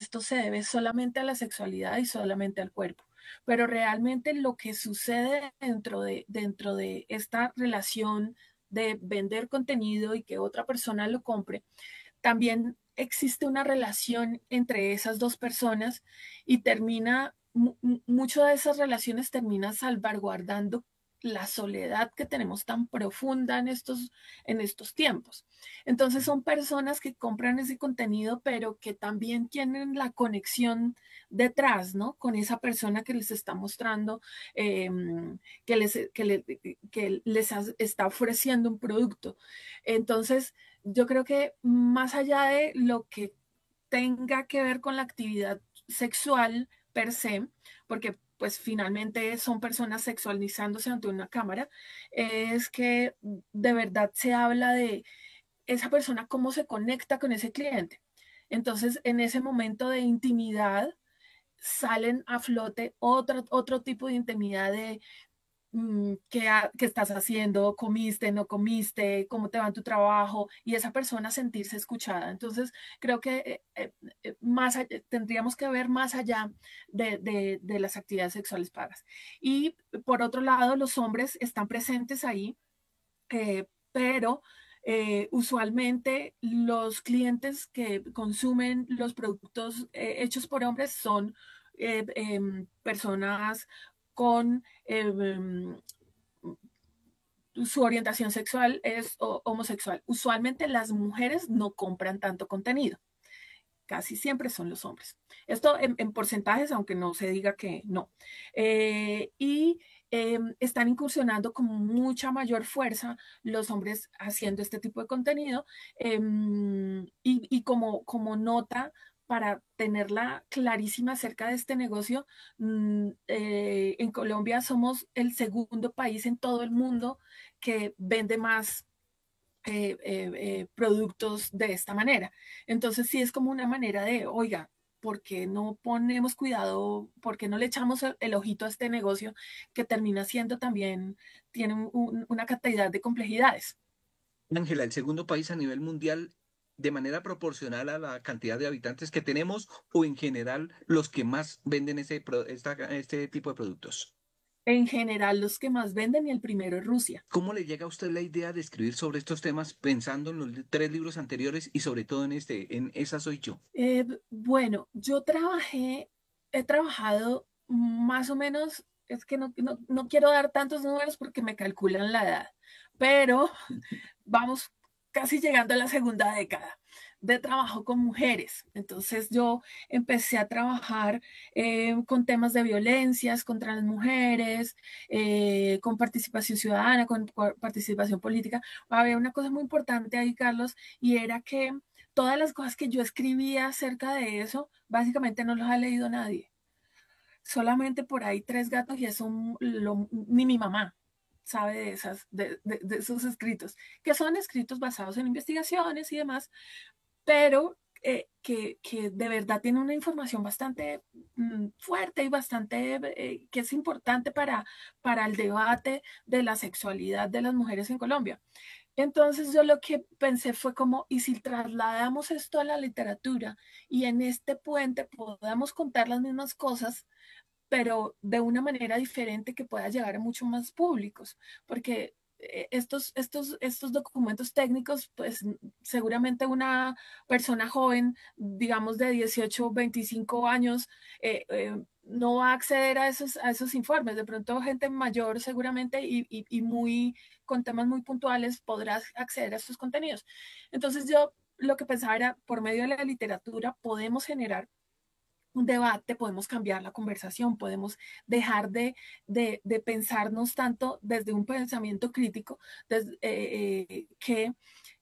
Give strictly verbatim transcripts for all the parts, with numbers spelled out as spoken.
esto se debe solamente a la sexualidad y solamente al cuerpo. Pero realmente lo que sucede dentro de, dentro de esta relación de vender contenido y que otra persona lo compre, también existe una relación entre esas dos personas y termina, mu- mucho de esas relaciones termina salvaguardando la soledad que tenemos tan profunda en estos, en estos tiempos. Entonces son personas que compran ese contenido, pero que también tienen la conexión detrás, ¿no? Con esa persona que les está mostrando, eh, que, les, que, le, que les está ofreciendo un producto. Entonces, yo creo que más allá de lo que tenga que ver con la actividad sexual per se, porque pues finalmente son personas sexualizándose ante una cámara, es que de verdad se habla de esa persona cómo se conecta con ese cliente. Entonces, en ese momento de intimidad, salen a flote otro, otro tipo de intimidad de mm, ¿qué, ha- qué estás haciendo? ¿Comiste? ¿No comiste? ¿Cómo te va en tu trabajo? Y esa persona sentirse escuchada. Entonces, creo que eh, eh, eh, más allá- tendríamos que ver más allá de, de- de las actividades sexuales pagas. Y por otro lado, los hombres están presentes ahí, eh, pero eh, usualmente los clientes que consumen los productos eh, hechos por hombres son eh, em, personas con em, su orientación sexual es homosexual. Usualmente las mujeres no compran tanto contenido, casi siempre son los hombres. Esto en, en porcentajes, aunque no se diga que no. Eh, y eh, están incursionando con mucha mayor fuerza los hombres haciendo este tipo de contenido eh, y, y como, como nota para tenerla clarísima acerca de este negocio, mmm, eh, en Colombia somos el segundo país en todo el mundo que vende más eh, eh, eh, productos de esta manera. Entonces sí es como una manera de, oiga, ¿por qué no ponemos cuidado? ¿Por qué no le echamos el, el ojito a este negocio que termina siendo también, tiene un, una cantidad de complejidades? Ángela, el segundo país a nivel mundial de manera proporcional a la cantidad de habitantes que tenemos o en general los que más venden ese, pro- esta- este tipo de productos. En general, los que más venden y el primero es Rusia. ¿Cómo le llega a usted la idea de escribir sobre estos temas pensando en los li- tres libros anteriores y sobre todo en este, en Esa soy yo? Eh, bueno, yo trabajé, he trabajado más o menos, es que no, no, no quiero dar tantos números porque me calculan la edad, pero vamos casi llegando a la segunda década de trabajo con mujeres. Entonces yo empecé a trabajar eh, con temas de violencias contra las mujeres, eh, con participación ciudadana, con participación política. Había una cosa muy importante ahí, Carlos, y era que todas las cosas que yo escribía acerca de eso, básicamente no los ha leído nadie. Solamente por ahí tres gatos y eso lo, ni mi mamá sabe de, esas, de, de, de esos escritos, que son escritos basados en investigaciones y demás, pero eh, que, que, de verdad tiene una información bastante mm, fuerte y bastante eh, que es importante para, para el debate de la sexualidad de las mujeres en Colombia. Entonces yo lo que pensé fue como, ¿y si trasladamos esto a la literatura y en este puente podamos contar las mismas cosas, pero de una manera diferente que pueda llegar a muchos más públicos? Porque eh, estos, estos, estos documentos técnicos, pues seguramente una persona joven, digamos de dieciocho, veinticinco años, eh, eh, no va a acceder a esos, a esos informes. De pronto gente mayor seguramente y, y, y muy con temas muy puntuales podrás acceder a estos contenidos. Entonces yo lo que pensaba era, por medio de la literatura podemos generar un debate, podemos cambiar la conversación, podemos dejar de, de, de pensarnos tanto desde un pensamiento crítico, desde, eh, eh, que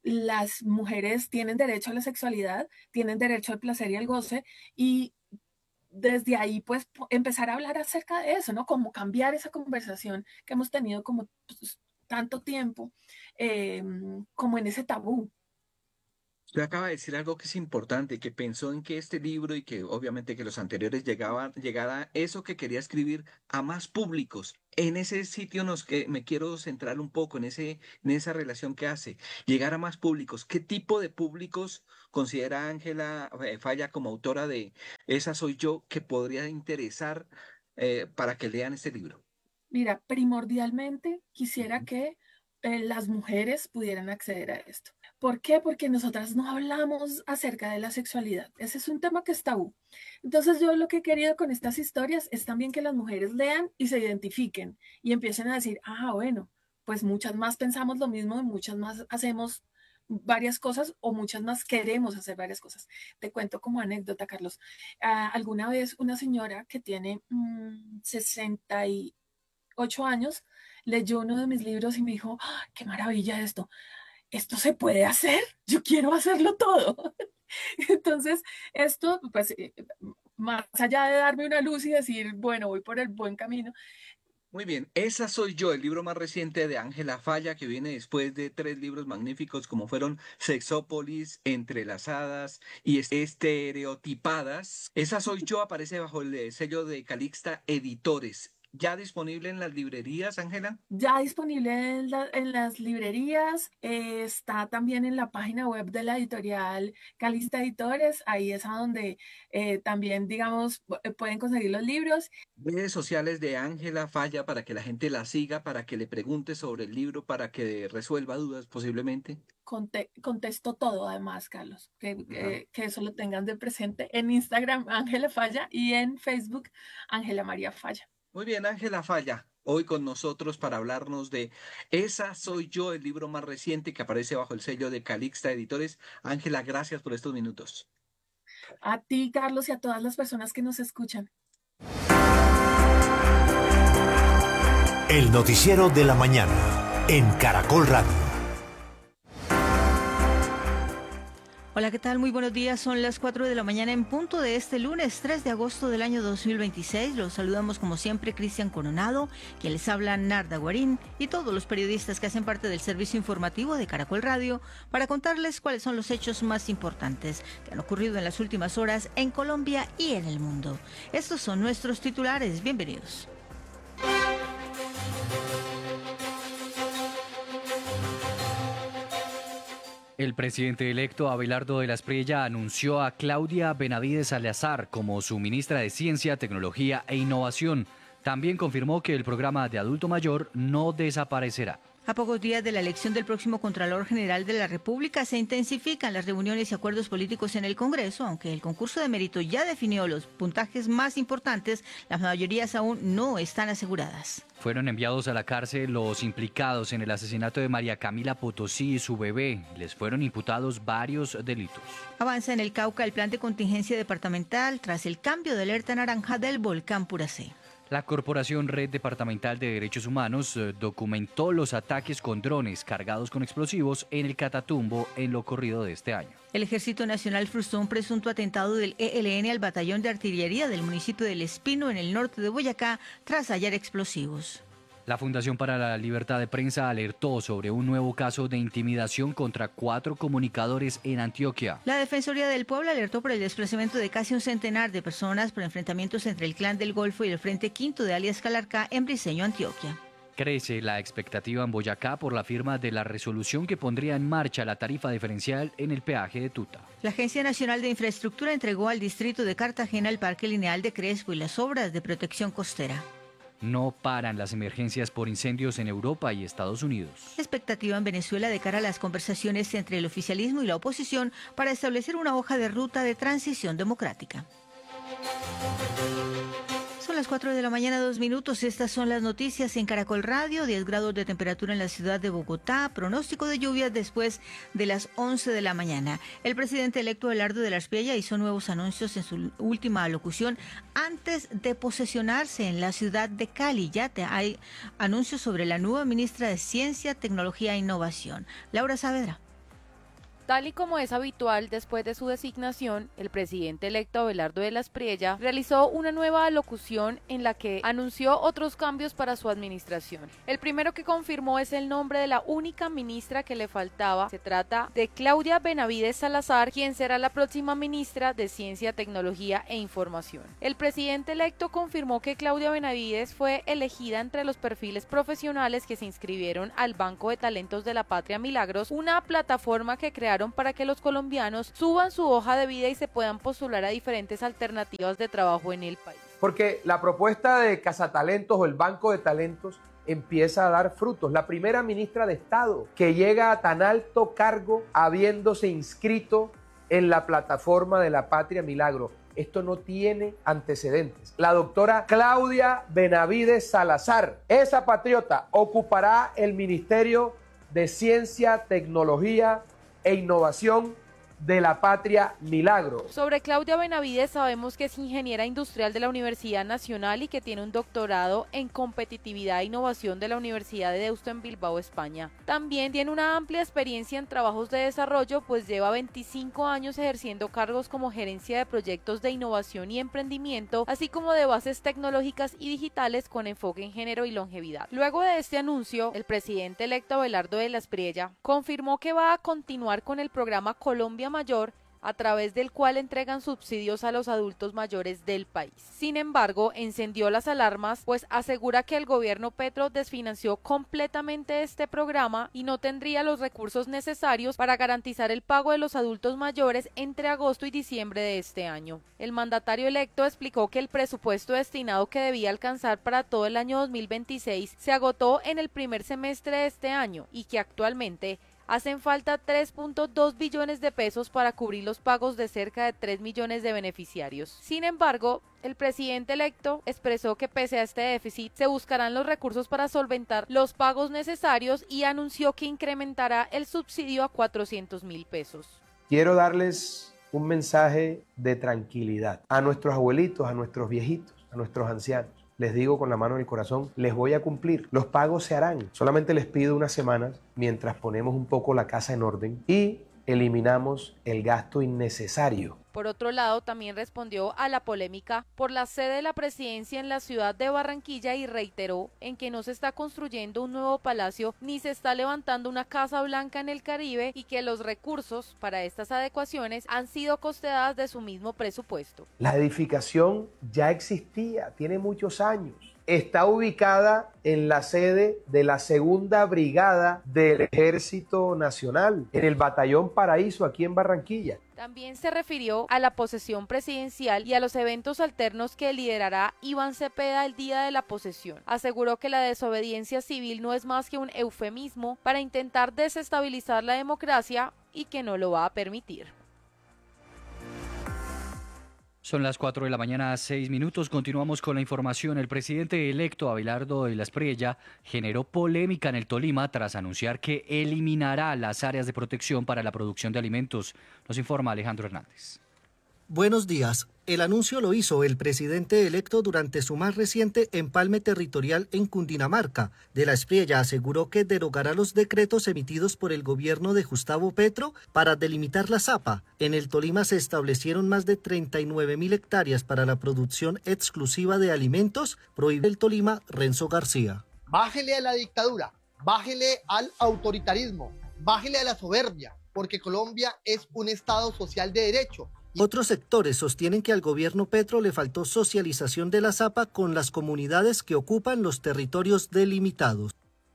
las mujeres tienen derecho a la sexualidad, tienen derecho al placer y al goce, y desde ahí pues empezar a hablar acerca de eso, ¿no? Como cambiar esa conversación que hemos tenido como pues, tanto tiempo, eh, como en ese tabú. Usted acaba de decir algo que es importante, que pensó en que este libro y que obviamente que los anteriores llegaban, llegara eso que quería escribir a más públicos. En ese sitio nos que me quiero centrar un poco en ese, en esa relación que hace, llegar a más públicos. ¿Qué tipo de públicos considera Ángela eh, Falla como autora de Esa soy yo que podría interesar eh, para que lean este libro? Mira, primordialmente quisiera que eh, las mujeres pudieran acceder a esto. ¿Por qué? Porque nosotras no hablamos acerca de la sexualidad. Ese es un tema que es tabú. Entonces yo lo que he querido con estas historias es también que las mujeres lean y se identifiquen y empiecen a decir, ah, bueno, pues muchas más pensamos lo mismo y muchas más hacemos varias cosas o muchas más queremos hacer varias cosas. Te cuento como anécdota, Carlos. Ah, alguna vez una señora que tiene mmm, sesenta y ocho años leyó uno de mis libros y me dijo, ¡ah, qué maravilla esto! Esto se puede hacer, yo quiero hacerlo todo. Entonces, esto, pues, eh, más allá de darme una luz y decir, bueno, voy por el buen camino, Muy bien, Esa soy yo, el libro más reciente de Ángela Falla, que viene después de tres libros magníficos como fueron Sexópolis, Entrelazadas y Estereotipadas. Esa soy yo aparece bajo el eh, sello de Calixta Editores. ¿Ya disponible en las librerías, Ángela? ya disponible en, la- en las librerías, eh, está también en la página web de la editorial Calista Editores, ahí es a donde eh, también, digamos, pu- pueden conseguir los libros. Redes sociales de Ángela Falla para que la gente la siga, para que le pregunte sobre el libro, para que resuelva dudas posiblemente. Conte- contesto todo además, Carlos, que, Ajá. que, que eso lo tengan de presente en Instagram, Ángela Falla, y en Facebook, Ángela María Falla. Muy bien, Ángela Falla, hoy con nosotros para hablarnos de Esa soy yo, el libro más reciente que aparece bajo el sello de Calixta Editores. Ángela, gracias por estos minutos. A ti, Carlos, y a todas las personas que nos escuchan. El noticiero de la mañana en Caracol Radio. Hola, ¿qué tal? Muy buenos días. Son las cuatro de la mañana en punto de este lunes tres de agosto del año dos mil veintiséis. Los saludamos como siempre Cristian Coronado, quien les habla Narda Guarín y todos los periodistas que hacen parte del servicio informativo de Caracol Radio para contarles cuáles son los hechos más importantes que han ocurrido en las últimas horas en Colombia y en el mundo. Estos son nuestros titulares. Bienvenidos. El presidente electo Abelardo de la Espriella anunció a Claudia Benavides Salazar como su ministra de Ciencia, Tecnología e Innovación. También confirmó que el programa de adulto mayor no desaparecerá. A pocos días de la elección del próximo Contralor General de la República, se intensifican las reuniones y acuerdos políticos en el Congreso. Aunque el concurso de mérito ya definió los puntajes más importantes, las mayorías aún no están aseguradas. Fueron enviados a la cárcel los implicados en el asesinato de María Camila Potosí y su bebé. Les fueron imputados varios delitos. Avanza en el Cauca el plan de contingencia departamental tras el cambio de alerta naranja del volcán Puracé. La Corporación Red Departamental de Derechos Humanos eh, documentó los ataques con drones cargados con explosivos en el Catatumbo en lo corrido de este año. El Ejército Nacional frustró un presunto atentado del E L N al batallón de artillería del municipio del Espino en el norte de Boyacá tras hallar explosivos. La Fundación para la Libertad de Prensa alertó sobre un nuevo caso de intimidación contra cuatro comunicadores en Antioquia. La Defensoría del Pueblo alertó por el desplazamiento de casi un centenar de personas por enfrentamientos entre el Clan del Golfo y el Frente Quinto de alias Calarcá en Briceño, Antioquia. Crece la expectativa en Boyacá por la firma de la resolución que pondría en marcha la tarifa diferencial en el peaje de Tuta. La Agencia Nacional de Infraestructura entregó al distrito de Cartagena el Parque Lineal de Crespo y las obras de protección costera. No paran las emergencias por incendios en Europa y Estados Unidos. Expectativa en Venezuela de cara a las conversaciones entre el oficialismo y la oposición para establecer una hoja de ruta de transición democrática. Son las cuatro de la mañana, dos minutos. Estas son las noticias en Caracol Radio. diez grados de temperatura en la ciudad de Bogotá. Pronóstico de lluvias después de las once de la mañana. El presidente electo Abelardo de la Espriella hizo nuevos anuncios en su última alocución antes de posesionarse en la ciudad de Cali. Ya te hay anuncios sobre la nueva ministra de Ciencia, Tecnología e Innovación, Laura Saavedra. Tal y como es habitual después de su designación, el presidente electo Abelardo de la Espriella realizó una nueva alocución en la que anunció otros cambios para su administración. El primero que confirmó es el nombre de la única ministra que le faltaba. Se trata de Claudia Benavides Salazar, quien será la próxima ministra de Ciencia, Tecnología e Información. El presidente electo confirmó que Claudia Benavides fue elegida entre los perfiles profesionales que se inscribieron al Banco de Talentos de la Patria Milagros, una plataforma que crearon para que los colombianos suban su hoja de vida y se puedan postular a diferentes alternativas de trabajo en el país. Porque la propuesta de Cazatalentos o el Banco de Talentos empieza a dar frutos. La primera ministra de Estado que llega a tan alto cargo habiéndose inscrito en la plataforma de la Patria Milagro. Esto no tiene antecedentes. La doctora Claudia Benavides Salazar, esa patriota, ocupará el Ministerio de Ciencia, Tecnología e Innovación de la Patria Milagro. Sobre Claudia Benavides sabemos que es ingeniera industrial de la Universidad Nacional y que tiene un doctorado en competitividad e innovación de la Universidad de Deusto en Bilbao, España. También tiene una amplia experiencia en trabajos de desarrollo, pues lleva veinticinco años ejerciendo cargos como gerencia de proyectos de innovación y emprendimiento, así como de bases tecnológicas y digitales con enfoque en género y longevidad. Luego de este anuncio, el presidente electo Abelardo de la Espriella confirmó que va a continuar con el programa Colombia Mayor, a través del cual entregan subsidios a los adultos mayores del país. Sin embargo, encendió las alarmas, pues asegura que el gobierno Petro desfinanció completamente este programa y no tendría los recursos necesarios para garantizar el pago de los adultos mayores entre agosto y diciembre de este año. El mandatario electo explicó que el presupuesto destinado que debía alcanzar para todo el año dos mil veintiséis se agotó en el primer semestre de este año y que actualmente hacen falta tres punto dos billones de pesos para cubrir los pagos de cerca de tres millones de beneficiarios. Sin embargo, el presidente electo expresó que pese a este déficit, se buscarán los recursos para solventar los pagos necesarios y anunció que incrementará el subsidio a cuatrocientos mil pesos. Quiero darles un mensaje de tranquilidad a nuestros abuelitos, a nuestros viejitos, a nuestros ancianos. Les digo con la mano en el corazón, les voy a cumplir. Los pagos se harán. Solamente les pido unas semanas mientras ponemos un poco la casa en orden y eliminamos el gasto innecesario. Por otro lado, también respondió a la polémica por la sede de la presidencia en la ciudad de Barranquilla y reiteró en que no se está construyendo un nuevo palacio ni se está levantando una Casa Blanca en el Caribe y que los recursos para estas adecuaciones han sido costeadas de su mismo presupuesto. La edificación ya existía, tiene muchos años. Está ubicada en la sede de la Segunda Brigada del Ejército Nacional, en el Batallón Paraíso, aquí en Barranquilla. También se refirió a la posesión presidencial y a los eventos alternos que liderará Iván Cepeda el día de la posesión. Aseguró que la desobediencia civil no es más que un eufemismo para intentar desestabilizar la democracia y que no lo va a permitir. Son las cuatro de la mañana, seis minutos. Continuamos con la información. El presidente electo Abelardo de la Espriella generó polémica en el Tolima tras anunciar que eliminará las áreas de protección para la producción de alimentos. Nos informa Alejandro Hernández. Buenos días. El anuncio lo hizo el presidente electo durante su más reciente empalme territorial en Cundinamarca. De la Espriella aseguró que derogará los decretos emitidos por el gobierno de Gustavo Petro para delimitar la zapa. En el Tolima se establecieron más de treinta y nueve mil hectáreas para la producción exclusiva de alimentos, prohíbe el Tolima Renzo García. Bájele a la dictadura, bájele al autoritarismo, bájele a la soberbia, porque Colombia es un Estado social de derecho. Otros sectores sostienen que al gobierno Petro le faltó socialización de la zapa con las comunidades que ocupan los territorios delimitados.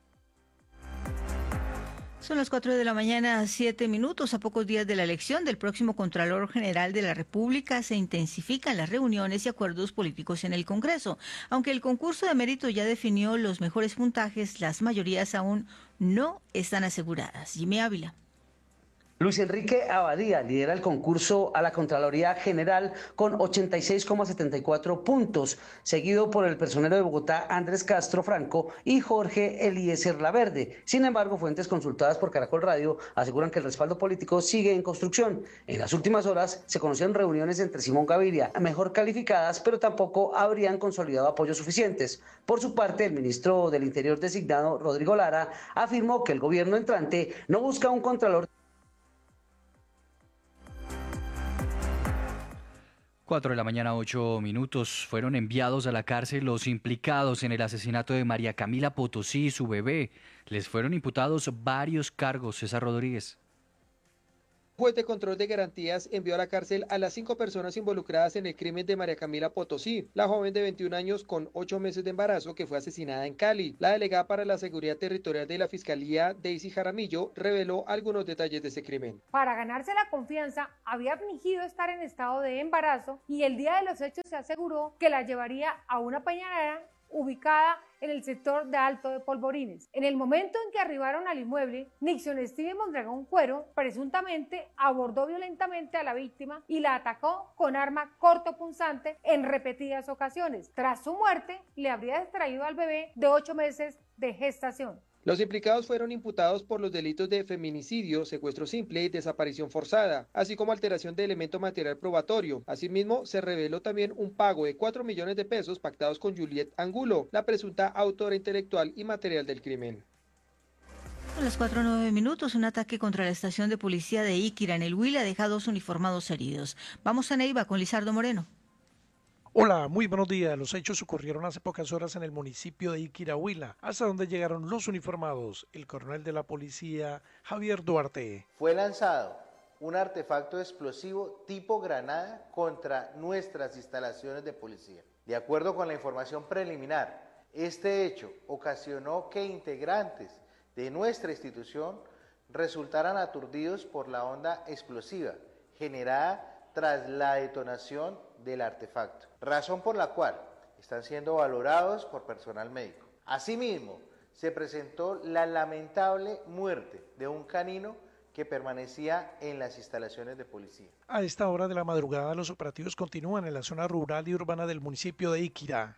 Son las cuatro de la mañana, siete minutos. A pocos días de la elección del próximo Contralor General de la República se intensifican las reuniones y acuerdos políticos en el Congreso. Aunque el concurso de mérito ya definió los mejores puntajes, las mayorías aún no están aseguradas. Jimmy Ávila. Luis Enrique Abadía lidera el concurso a la Contraloría General con ochenta y seis coma setenta y cuatro puntos, seguido por el personero de Bogotá Andrés Castro Franco y Jorge Eliezer Laverde. Sin embargo, fuentes consultadas por Caracol Radio aseguran que el respaldo político sigue en construcción. En las últimas horas se conocieron reuniones entre Simón Gaviria, mejor calificadas, pero tampoco habrían consolidado apoyos suficientes. Por su parte, el ministro del Interior designado, Rodrigo Lara, afirmó que el gobierno entrante no busca un contralor cuatro de la mañana, ocho minutos. Fueron enviados a la cárcel los implicados en el asesinato de María Camila Potosí y su bebé. Les fueron imputados varios cargos. César Rodríguez. Juez de control de garantías envió a la cárcel a las cinco personas involucradas en el crimen de María Camila Potosí, la joven de veintiún años con ocho meses de embarazo que fue asesinada en Cali. La delegada para la Seguridad Territorial de la Fiscalía, Daisy Jaramillo, reveló algunos detalles de ese crimen. Para ganarse la confianza, había fingido estar en estado de embarazo y el día de los hechos se aseguró que la llevaría a una peñadera ubicada en el sector de Alto de Polvorines. En el momento en que arribaron al inmueble, Nixon Steven Mondragón Cuero presuntamente abordó violentamente a la víctima y la atacó con arma cortopunzante en repetidas ocasiones. Tras su muerte, le habría extraído al bebé de ocho meses de gestación. Los implicados fueron imputados por los delitos de feminicidio, secuestro simple y desaparición forzada, así como alteración de elemento material probatorio. Asimismo, se reveló también un pago de cuatro millones de pesos pactados con Juliet Angulo, la presunta autora intelectual y material del crimen. A las cuatro nueve minutos, un ataque contra la estación de policía de Iquira en el Huila deja dos uniformados heridos. Vamos a Neiva con Lizardo Moreno. Hola, muy buenos días. Los hechos ocurrieron hace pocas horas en el municipio de Iquira, Huila, hasta donde llegaron los uniformados. El coronel de la policía, Javier Duarte. Fue lanzado un artefacto explosivo tipo granada contra nuestras instalaciones de policía. De acuerdo con la información preliminar, este hecho ocasionó que integrantes de nuestra institución resultaran aturdidos por la onda explosiva generada tras la detonación del artefacto, razón por la cual están siendo valorados por personal médico. Asimismo, se presentó la lamentable muerte de un canino que permanecía en las instalaciones de policía. A esta hora de la madrugada, los operativos continúan en la zona rural y urbana del municipio de Iquira.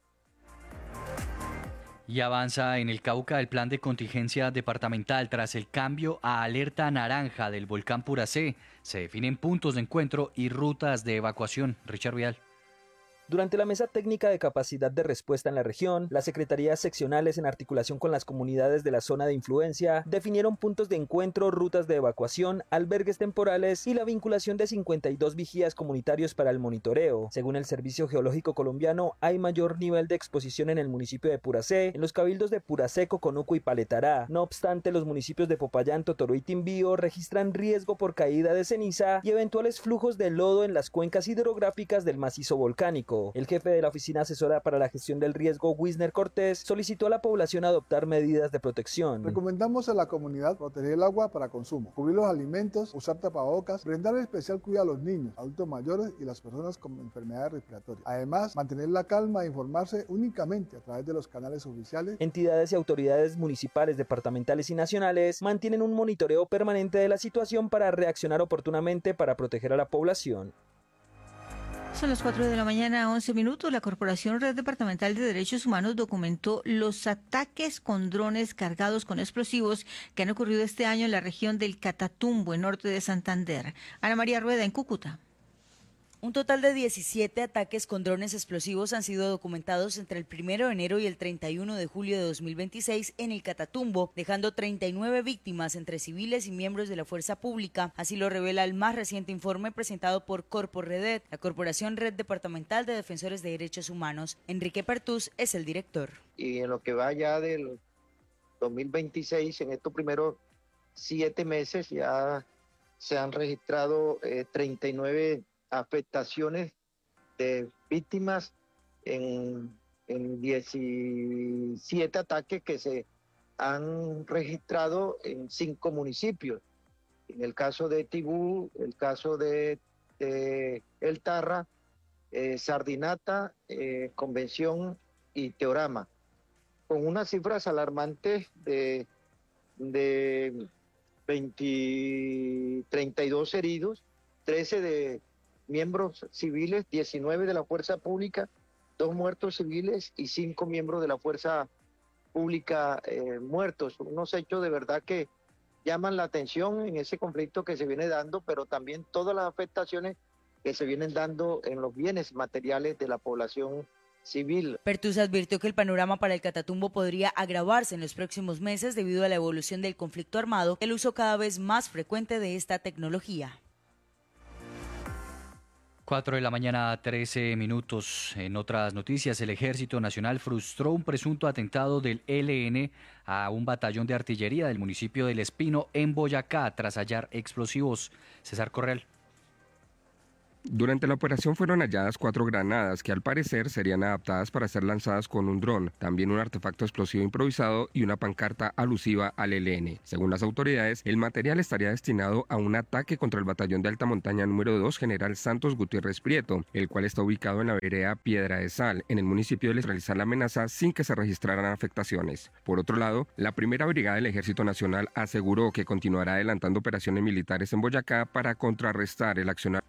Y avanza en el Cauca el plan de contingencia departamental tras el cambio a alerta naranja del volcán Puracé. Se definen puntos de encuentro y rutas de evacuación. Richard Vial. Durante la mesa técnica de capacidad de respuesta en la región, las secretarías seccionales en articulación con las comunidades de la zona de influencia definieron puntos de encuentro, rutas de evacuación, albergues temporales y la vinculación de cincuenta y dos vigías comunitarios para el monitoreo. Según el Servicio Geológico Colombiano, hay mayor nivel de exposición en el municipio de Puracé, en los cabildos de Puracé, Coconuco y Paletará. No obstante, los municipios de Popayán, Totoro y Timbío registran riesgo por caída de ceniza y eventuales flujos de lodo en las cuencas hidrográficas del macizo volcánico. El jefe de la Oficina Asesora para la Gestión del Riesgo, Wisner Cortés, solicitó a la población adoptar medidas de protección. Recomendamos a la comunidad proteger el agua para consumo, cubrir los alimentos, usar tapabocas, brindar especial cuidado a los niños, adultos mayores y las personas con enfermedades respiratorias. Además, mantener la calma e informarse únicamente a través de los canales oficiales. Entidades y autoridades municipales, departamentales y nacionales mantienen un monitoreo permanente de la situación para reaccionar oportunamente para proteger a la población. Son las cuatro de la mañana, once minutos. La Corporación Red Departamental de Derechos Humanos documentó los ataques con drones cargados con explosivos que han ocurrido este año en la región del Catatumbo, en norte de Santander. Ana María Rueda, en Cúcuta. Un total de diecisiete ataques con drones explosivos han sido documentados entre el primero de enero y el treinta y uno de julio de dos mil veintiséis en el Catatumbo, dejando treinta y nueve víctimas entre civiles y miembros de la fuerza pública. Así lo revela el más reciente informe presentado por Corporredet, la Corporación Red Departamental de Defensores de Derechos Humanos. Enrique Pertús es el director. Y en lo que va ya del dos mil veintiséis, en estos primeros siete meses ya se han registrado eh, treinta y nueve afectaciones de víctimas en, en diecisiete ataques que se han registrado en cinco municipios. En el caso de Tibú, el caso de, de El Tarra, eh, Sardinata, eh, Convención y Teorama, con unas cifras alarmantes de, de veinte, treinta y dos heridos, trece de miembros civiles, diecinueve de la fuerza pública, dos muertos civiles y cinco miembros de la fuerza pública eh, muertos. Unos hechos de verdad que llaman la atención en ese conflicto que se viene dando, pero también todas las afectaciones que se vienen dando en los bienes materiales de la población civil. Pertús advirtió que el panorama para el Catatumbo podría agravarse en los próximos meses debido a la evolución del conflicto armado y el uso cada vez más frecuente de esta tecnología. cuatro de la mañana, trece minutos. En otras noticias, el Ejército Nacional frustró un presunto atentado del E L N a un batallón de artillería del municipio del Espino en Boyacá tras hallar explosivos. César Correll. Durante la operación fueron halladas cuatro granadas que al parecer serían adaptadas para ser lanzadas con un dron, también un artefacto explosivo improvisado y una pancarta alusiva al E L N. Según las autoridades, el material estaría destinado a un ataque contra el batallón de alta montaña número dos General Santos Gutiérrez Prieto, el cual está ubicado en la vereda Piedra de Sal, en el municipio de realizar la amenaza sin que se registraran afectaciones. Por otro lado, la primera brigada del Ejército Nacional aseguró que continuará adelantando operaciones militares en Boyacá para contrarrestar el accionar.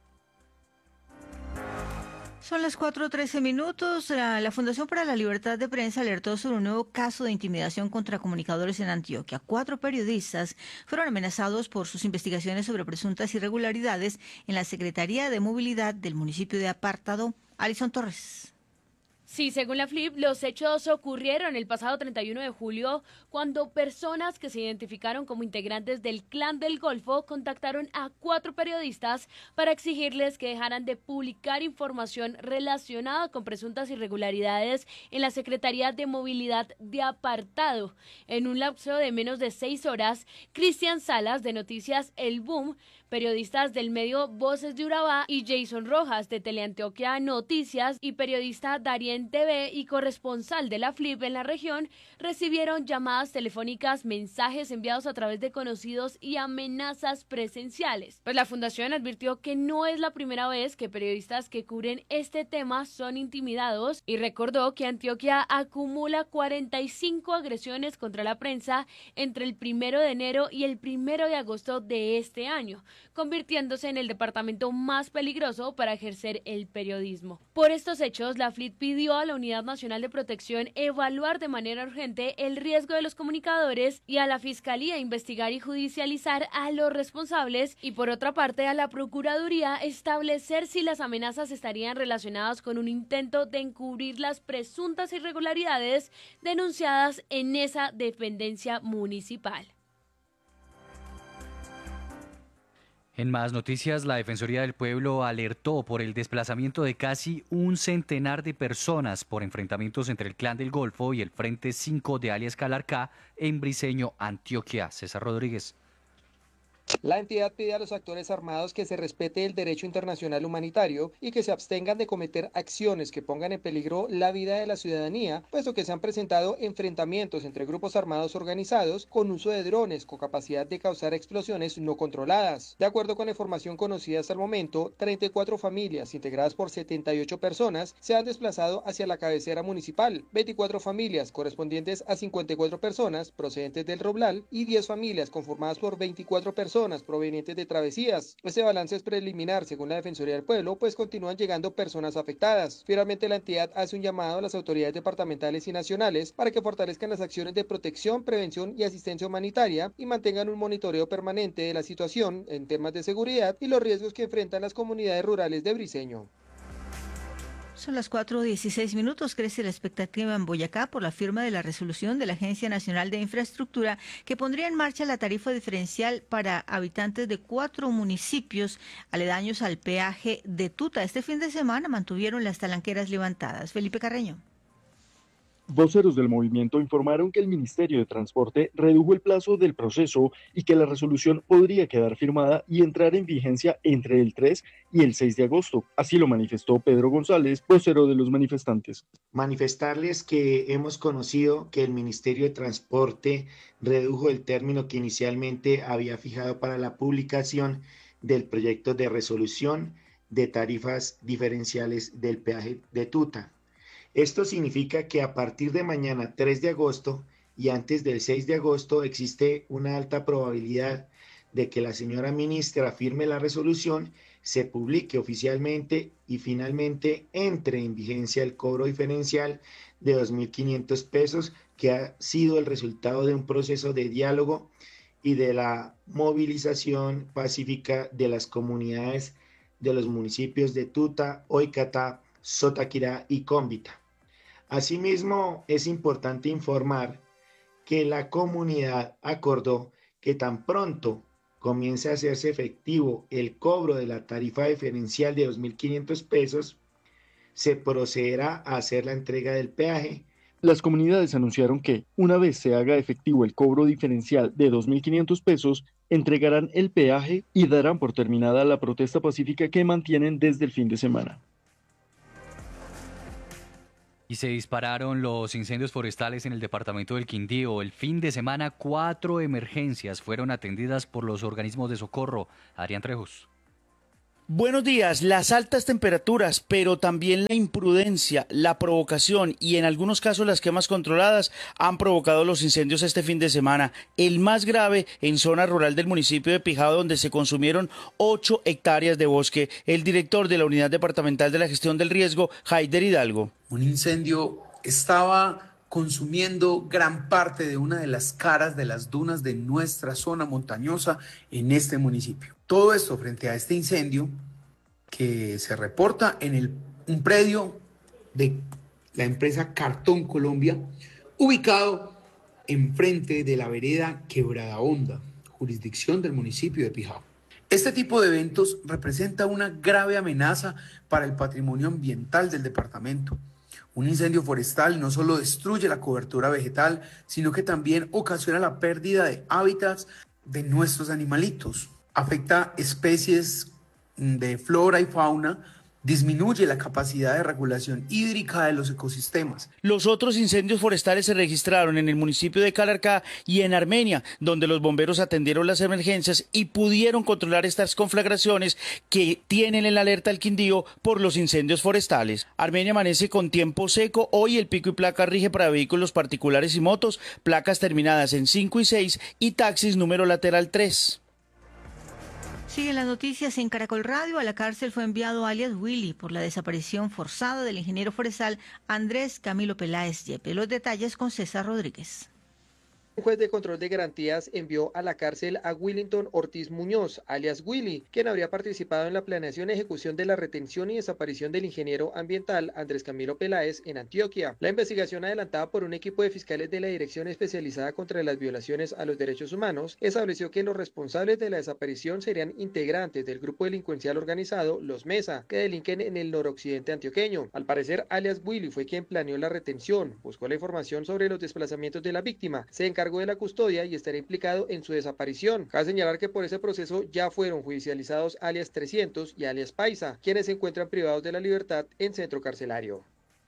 Son las cuatro trece minutos. La, la Fundación para la Libertad de Prensa alertó sobre un nuevo caso de intimidación contra comunicadores en Antioquia. Cuatro periodistas fueron amenazados por sus investigaciones sobre presuntas irregularidades en la Secretaría de Movilidad del municipio de Apartado. Alison Torres. Sí, según la F L I P, los hechos ocurrieron el pasado treinta y uno de julio cuando personas que se identificaron como integrantes del Clan del Golfo contactaron a cuatro periodistas para exigirles que dejaran de publicar información relacionada con presuntas irregularidades en la Secretaría de Movilidad de Apartado. En un lapso de menos de seis horas, Cristian Salas, de Noticias El Boom, periodistas del medio Voces de Urabá, y Jason Rojas, de Teleantioquia Noticias, y periodista Darien T V y corresponsal de la F L I P en la región, recibieron llamadas telefónicas, mensajes enviados a través de conocidos y amenazas presenciales. Pues la Fundación advirtió que no es la primera vez que periodistas que cubren este tema son intimidados y recordó que Antioquia acumula cuarenta y cinco agresiones contra la prensa entre el primero de enero y el primero de agosto de este año, convirtiéndose en el departamento más peligroso para ejercer el periodismo. Por estos hechos, la F L I P pidió a la Unidad Nacional de Protección evaluar de manera urgente el riesgo de los comunicadores y a la Fiscalía investigar y judicializar a los responsables y, por otra parte, a la Procuraduría establecer si las amenazas estarían relacionadas con un intento de encubrir las presuntas irregularidades denunciadas en esa dependencia municipal. En más noticias, la Defensoría del Pueblo alertó por el desplazamiento de casi un centenar de personas por enfrentamientos entre el Clan del Golfo y el Frente cinco de alias Calarcá en Briceño, Antioquia. César Rodríguez. La entidad pide a los actores armados que se respete el derecho internacional humanitario y que se abstengan de cometer acciones que pongan en peligro la vida de la ciudadanía, puesto que se han presentado enfrentamientos entre grupos armados organizados con uso de drones con capacidad de causar explosiones no controladas. De acuerdo con la información conocida hasta el momento, treinta y cuatro familias integradas por setenta y ocho personas se han desplazado hacia la cabecera municipal, veinticuatro familias correspondientes a cincuenta y cuatro personas procedentes del Roblal y diez familias conformadas por veinticuatro personas provenientes de travesías. Este balance es preliminar según la Defensoría del Pueblo, pues continúan llegando personas afectadas. Finalmente, la entidad hace un llamado a las autoridades departamentales y nacionales para que fortalezcan las acciones de protección, prevención y asistencia humanitaria y mantengan un monitoreo permanente de la situación en temas de seguridad y los riesgos que enfrentan las comunidades rurales de Briceño. Son las cuatro dieciséis minutos. Crece la expectativa en Boyacá por la firma de la resolución de la Agencia Nacional de Infraestructura que pondría en marcha la tarifa diferencial para habitantes de cuatro municipios aledaños al peaje de Tuta. Este fin de semana mantuvieron las talanqueras levantadas. Felipe Carreño. Voceros del movimiento informaron que el Ministerio de Transporte redujo el plazo del proceso y que la resolución podría quedar firmada y entrar en vigencia entre el tres y el seis de agosto. Así lo manifestó Pedro González, vocero de los manifestantes. Manifestarles que hemos conocido que el Ministerio de Transporte redujo el término que inicialmente había fijado para la publicación del proyecto de resolución de tarifas diferenciales del peaje de Tuta. Esto significa que a partir de mañana, tres de agosto, y antes del seis de agosto, existe una alta probabilidad de que la señora ministra firme la resolución, se publique oficialmente y finalmente entre en vigencia el cobro diferencial de dos mil quinientos pesos, que ha sido el resultado de un proceso de diálogo y de la movilización pacífica de las comunidades de los municipios de Tuta, Oicatá, Sotaquirá y Cómbita. Asimismo, es importante informar que la comunidad acordó que tan pronto comience a hacerse efectivo el cobro de la tarifa diferencial de dos mil quinientos pesos, se procederá a hacer la entrega del peaje. Las comunidades anunciaron que, una vez se haga efectivo el cobro diferencial de dos mil quinientos pesos, entregarán el peaje y darán por terminada la protesta pacífica que mantienen desde el fin de semana. Y se dispararon los incendios forestales en el departamento del Quindío. El fin de semana, cuatro emergencias fueron atendidas por los organismos de socorro. Adrián Trejos. Buenos días. Las altas temperaturas, pero también la imprudencia, la provocación y en algunos casos las quemas controladas han provocado los incendios este fin de semana. El más grave en zona rural del municipio de Pijao, donde se consumieron ocho hectáreas de bosque. El director de la Unidad Departamental de la Gestión del Riesgo, Haider Hidalgo. Un incendio estaba consumiendo gran parte de una de las caras de las dunas de nuestra zona montañosa en este municipio. Todo esto frente a este incendio que se reporta en el, un predio de la empresa Cartón Colombia, ubicado enfrente de la vereda Quebrada Honda, jurisdicción del municipio de Pijao. Este tipo de eventos representa una grave amenaza para el patrimonio ambiental del departamento. Un incendio forestal no solo destruye la cobertura vegetal, sino que también ocasiona la pérdida de hábitats de nuestros animalitos. Afecta especies de flora y fauna, disminuye la capacidad de regulación hídrica de los ecosistemas. Los otros incendios forestales se registraron en el municipio de Calarcá y en Armenia, donde los bomberos atendieron las emergencias y pudieron controlar estas conflagraciones que tienen en la alerta al Quindío por los incendios forestales. Armenia amanece con tiempo seco. Hoy el pico y placa rige para vehículos particulares y motos, placas terminadas en cinco y seis y taxis número lateral tres. Siguen las noticias en Caracol Radio. A la cárcel fue enviado alias Willy por la desaparición forzada del ingeniero forestal Andrés Camilo Peláez Yepes. Los detalles con César Rodríguez. Un juez de control de garantías envió a la cárcel a Willington Ortiz Muñoz, alias Willy, quien habría participado en la planeación y ejecución de la retención y desaparición del ingeniero ambiental Andrés Camilo Peláez en Antioquia. La investigación adelantada por un equipo de fiscales de la Dirección Especializada contra las Violaciones a los Derechos Humanos estableció que los responsables de la desaparición serían integrantes del grupo delincuencial organizado Los Mesa, que delinquen en el noroccidente antioqueño. Al parecer, alias Willy fue quien planeó la retención, buscó la información sobre los desplazamientos de la víctima, se encargó de la custodia y estará implicado en su desaparición. Cabe señalar que por ese proceso ya fueron judicializados alias trescientos y alias Paisa, quienes se encuentran privados de la libertad en centro carcelario.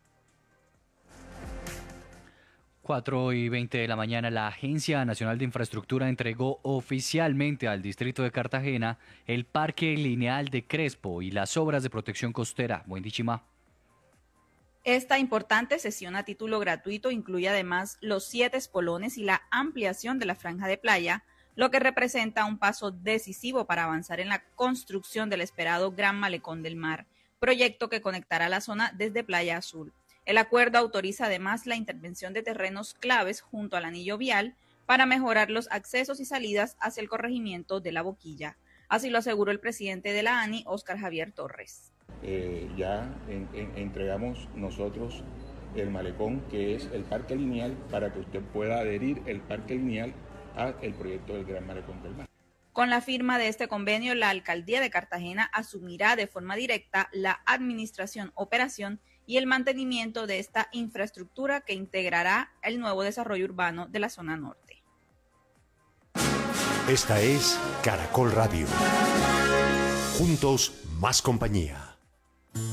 cuatro y veinte de la mañana, la Agencia Nacional de Infraestructura entregó oficialmente al distrito de Cartagena el Parque Lineal de Crespo y las obras de protección costera. Buen Dichimá. Esta importante sesión a título gratuito incluye además los siete espolones y la ampliación de la franja de playa, lo que representa un paso decisivo para avanzar en la construcción del esperado Gran Malecón del Mar, proyecto que conectará la zona desde Playa Azul. El acuerdo autoriza además la intervención de terrenos claves junto al anillo vial para mejorar los accesos y salidas hacia el corregimiento de La Boquilla. Así lo aseguró el presidente de la ANI, Óscar Javier Torres. Eh, ya en, en, entregamos nosotros el malecón, que es el parque lineal, para que usted pueda adherir el parque lineal al proyecto del Gran Malecón del Mar. Con la firma de este convenio, la Alcaldía de Cartagena asumirá de forma directa la administración, operación y el mantenimiento de esta infraestructura que integrará el nuevo desarrollo urbano de la zona norte. Esta es Caracol Radio. Juntos, más compañía.